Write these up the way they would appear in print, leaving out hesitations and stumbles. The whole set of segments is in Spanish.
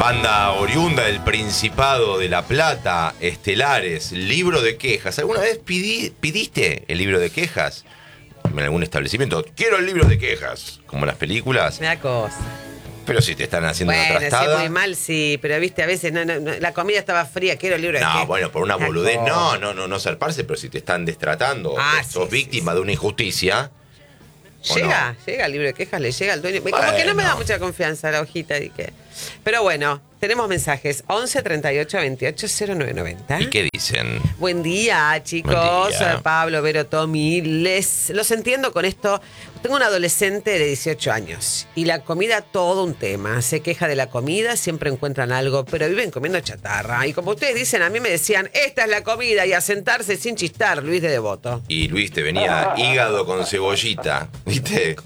Banda oriunda del Principado de La Plata, Estelares, libro de quejas. ¿Alguna vez pidiste el libro de quejas en algún establecimiento? Quiero el libro de quejas, como en las películas. Me da cosa. Pero si te están haciendo una Bueno, trastada. sí, muy mal, sí, pero viste, a veces no, la comida estaba fría, quiero el libro de quejas. No, bueno, por una boludez, no zarparse, pero si te están destratando, sos víctima de una injusticia. Llega el libro de quejas, le llega al dueño. Como que no me da mucha confianza la hojita. Pero bueno, tenemos mensajes. 11 38 28 0990. ¿Y qué dicen? Buen día, chicos. Buen día. Pablo, Vero, Tommy. Los entiendo con esto. Tengo un adolescente de 18 años y la comida todo un tema. Se queja de la comida, siempre encuentran algo, pero viven comiendo chatarra. Y como ustedes dicen, a mí me decían, esta es la comida, y a sentarse sin chistar, Luis de Devoto. Y Luis, te venía hígado con cebollita, ¿viste?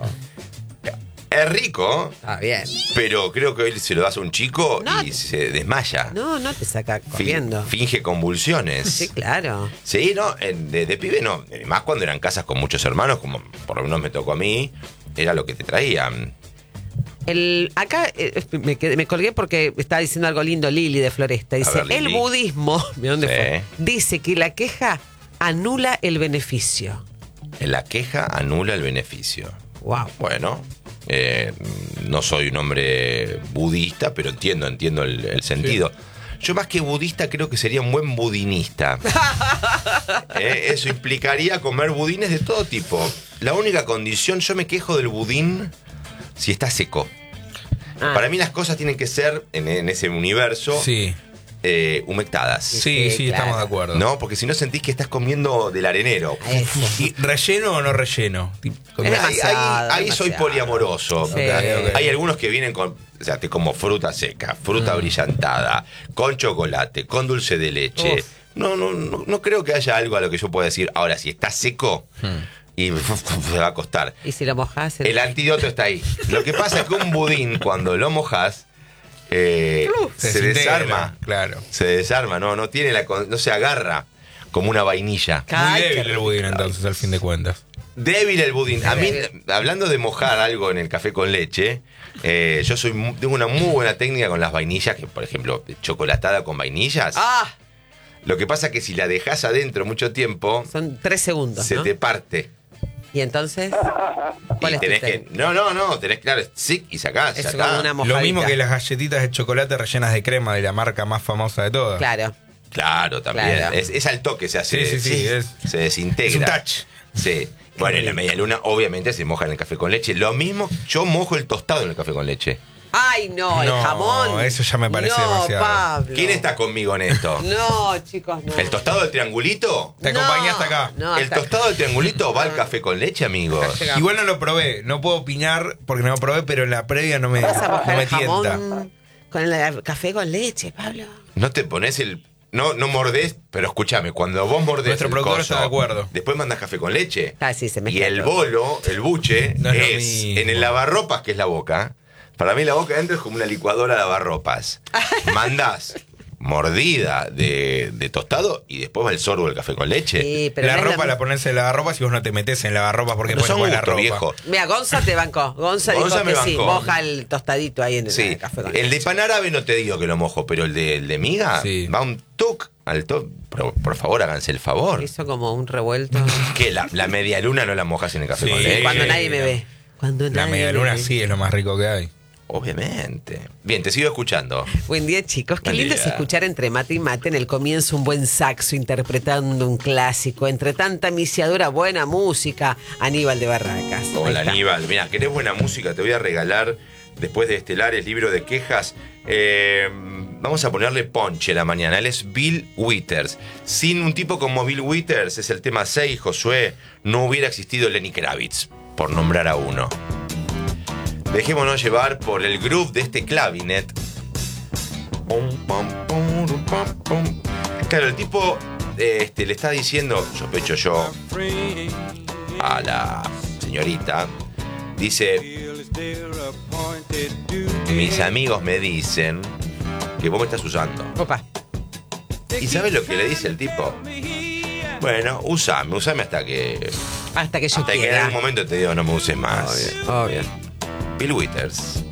Es rico. Está bien. Pero creo que hoy se lo das a un chico y se desmaya. No te saca corriendo. Finge convulsiones. Sí, claro. Sí, no, de pibe no. Más cuando eran casas con muchos hermanos, como por lo menos me tocó a mí, era lo que te traían. Acá me colgué porque estaba diciendo algo lindo Lili de Floresta. Dice, ver, Lili. el budismo, ¿de dónde fue? Dice que la queja anula el beneficio. La queja anula el beneficio. Wow. Bueno, no soy un hombre budista, pero entiendo el sentido. Sí. Yo más que budista creo que sería un buen budinista. Eso implicaría comer budines de todo tipo. La única condición, yo me quejo del budín si está seco. Para mí las cosas tienen que ser, en ese universo, humectadas. Sí, claro. Estamos de acuerdo. No, porque si no sentís que estás comiendo del arenero. ¿Y relleno o no relleno? Ahí soy poliamoroso. Sí. Okay. Hay algunos que vienen con, o sea, como fruta seca, fruta brillantada, con chocolate, con dulce de leche. No creo que haya algo a lo que yo pueda decir. Ahora, si está seco y se va a costar. ¿Y si lo mojás? El antídoto está ahí. Lo que pasa es que un budín, cuando lo mojás, se desarma. Claro. Se desarma, no tiene no se agarra como una vainilla. Muy débil el budín, entonces, al fin de cuentas. Débil el budín. A mí, hablando de mojar algo en el café con leche, yo tengo una muy buena técnica con las vainillas, que por ejemplo, chocolatada con vainillas. Lo que pasa es que si la dejas adentro mucho tiempo, son 3 segundos, se te parte. ¿Y entonces? ¿Cuál es tenés que, no, tenés que dar sí y sacás. Eso como una mojadita. Lo mismo que las galletitas de chocolate rellenas de crema de la marca más famosa de todas. Claro, también. Claro. Es al toque, se hace. Sí, se desintegra. Es un touch. Sí. Bueno, en la media luna obviamente se moja en el café con leche. Lo mismo, yo mojo el tostado en el café con leche. ¡Ay, no! El jamón. Eso ya me parece demasiado. Pablo. ¿Quién está conmigo en esto? No, chicos, no. ¿El tostado del triangulito? Te acompañé hasta acá. El tostado del triangulito va al café con leche, amigos. Igual no lo probé. No puedo opinar porque no lo probé, pero en la previa no me tienta. Con el café con leche, Pablo. No te pones No mordés, pero escúchame, cuando vos mordés nuestro productor está de acuerdo. Después mandás café con leche. Sí, se mezcla. Y el bolo, el buche, no es en el lavarropas, que es la boca. Para mí la boca adentro es como una licuadora de lavarropas. Mandás mordida de tostado y después va el sorbo del café con leche. Sí, pero la ropa la pones en lavarropas y vos no te metés en lavarropas porque no son la ropa. Viejo. Mira, Gonza te bancó. Gonza dijo que bancó. sí, moja el tostadito ahí en el café con leche. El de pan árabe no te digo que lo mojo, pero el de miga va un toc al toc. Pero por favor, háganse el favor. Hizo como un revuelto. ¿Qué? ¿La media luna no la mojas en el café con leche? Cuando nadie me ve. La media luna sí es lo más rico que hay. Obviamente. Bien, te sigo escuchando. Buen día, chicos. Qué lindo es escuchar entre mate y mate en el comienzo un buen saxo interpretando un clásico. Entre tanta misiadora, buena música. Aníbal de Barracas. Hola, Aníbal. Mira, ¿querés buena música? Te voy a regalar, después de Estelares, libro de quejas. Vamos a ponerle ponche la mañana. Él es Bill Withers. Sin un tipo como Bill Withers, es el tema 6, Josué, no hubiera existido Lenny Kravitz, por nombrar a uno. Dejémonos llevar por el groove de este clavinet. Claro, el tipo le está diciendo, sospecho yo, a la señorita, dice: mis amigos me dicen que vos me estás usando. Opa. ¿Y sabes lo que le dice el tipo? Bueno, usame hasta que yo quiera. Que en algún momento te digo no me uses más. Obvio. Bill Withers.